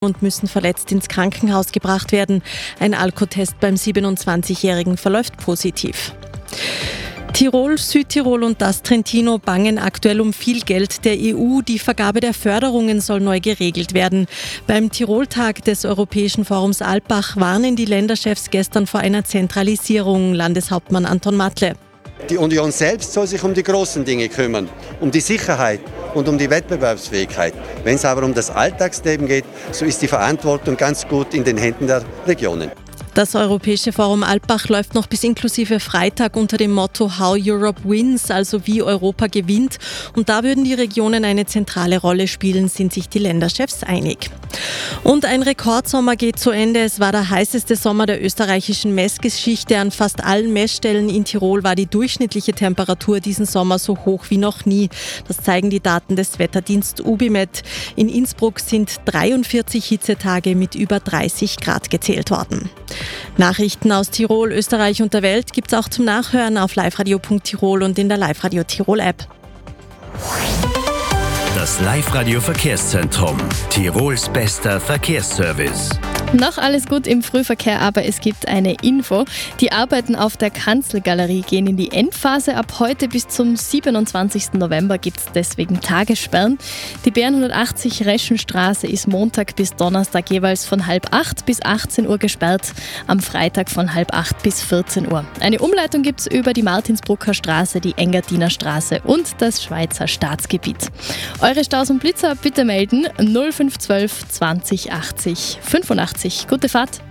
und müssen verletzt ins Krankenhaus gebracht werden. Ein Alkotest beim 27-Jährigen verläuft positiv. Tirol, Südtirol und das Trentino bangen aktuell um viel Geld der EU. Die Vergabe der Förderungen soll neu geregelt werden. Beim Tiroltag des Europäischen Forums Alpbach warnen die Länderchefs gestern vor einer Zentralisierung. Landeshauptmann Anton Matle. Die Union selbst soll sich um die großen Dinge kümmern, um die Sicherheit und um die Wettbewerbsfähigkeit. Wenn es aber um das Alltagsleben geht, so ist die Verantwortung ganz gut in den Händen der Regionen. Das Europäische Forum Alpbach läuft noch bis inklusive Freitag unter dem Motto How Europe Wins, also wie Europa gewinnt. Und da würden die Regionen eine zentrale Rolle spielen, sind sich die Länderchefs einig. Und ein Rekordsommer geht zu Ende. Es war der heißeste Sommer der österreichischen Messgeschichte. An fast allen Messstellen in Tirol war die durchschnittliche Temperatur diesen Sommer so hoch wie noch nie. Das zeigen die Daten des Wetterdienst Ubimet. In Innsbruck sind 43 Hitzetage mit über 30 Grad gezählt worden. Nachrichten aus Tirol, Österreich und der Welt gibt's auch zum Nachhören auf liveradio.tirol und in der Live-Radio Tirol App. Das Live-Radio-Verkehrszentrum. Tirols bester Verkehrsservice. Noch alles gut im Frühverkehr, aber es gibt eine Info. Die Arbeiten auf der Kanzelgalerie gehen in die Endphase. Ab heute bis zum 27. November gibt es deswegen Tagessperren. Die Bären 180 Reschenstraße ist Montag bis Donnerstag jeweils von 7:30 bis 18 Uhr gesperrt, am Freitag von 7:30 bis 14 Uhr. Eine Umleitung gibt es über die Martinsbrucker Straße, die Engadiner Straße und das Schweizer Staatsgebiet. Eure Staus und Blitzer bitte melden 0512 20 80 85. Gute Fahrt.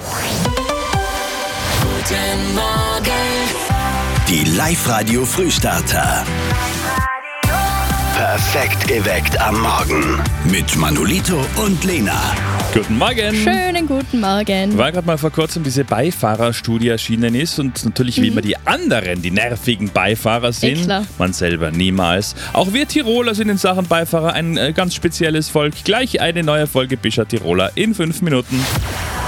Guten Morgen. Die Live-Radio Frühstarter. Perfekt geweckt am Morgen. Mit Manolito und Lena. Guten Morgen. Schönen guten Morgen. Weil gerade mal vor kurzem diese Beifahrerstudie erschienen ist und natürlich wie immer die anderen, die nervigen Beifahrer sind. Klar. Man selber niemals. Auch wir Tiroler sind in Sachen Beifahrer ein ganz spezielles Volk. Gleich eine neue Folge Bisher Tiroler in 5 Minuten.